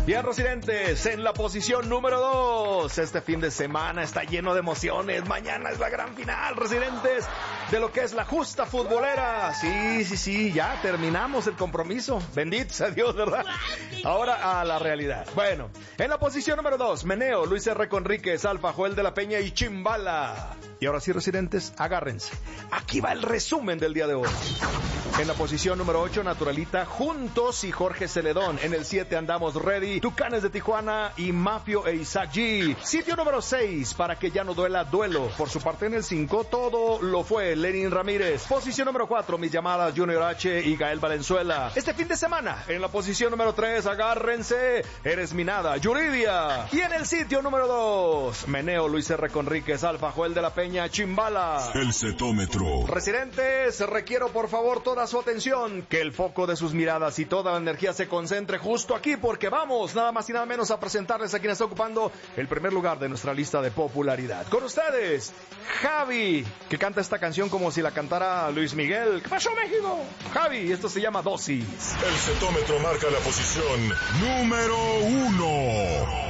Bien, residentes, en la posición número 2. Este fin de semana está lleno de emociones. Mañana es la gran final, residentes, de lo que es la justa futbolera. Sí, ya terminamos el compromiso. Bendito sea Dios, ¿verdad? Ahora a la realidad. Bueno, en la posición número 2, Meneo, Luis R. Conríquez, Alfa, Joel de la Peña y Chimbala. Y ahora sí, residentes, agárrense. Aquí va el resumen del día de hoy. En la posición número 8, Naturalita, Juntos y Jorge Celedón. En el 7 andamos Ready, Tucanes de Tijuana y Mafio e Isaac G. Sitio número 6, Para que ya no duela, Duelo. Por su parte en el 5, Todo lo fue, Lenin Ramírez. Posición número 4, Mis llamadas, Junior H y Gael Valenzuela. Este fin de semana, en la posición número 3, agárrense, Eres mi nada, Yuridia. Y en el sitio número 2, Meneo, Luis R. Conríquez, Alfa, Joel de la Peña, Chimbala. El cetómetro. Residentes, requiero por favor toda su atención, que el foco de sus miradas y toda la energía se concentre justo aquí, porque vamos nada más y nada menos a presentarles a quien está ocupando el primer lugar de nuestra lista de popularidad. Con ustedes, Javi, que canta esta canción como si la cantara Luis Miguel. ¿Qué pasó, México? Javi, esto se llama Dosis. El cetómetro marca la posición número 1.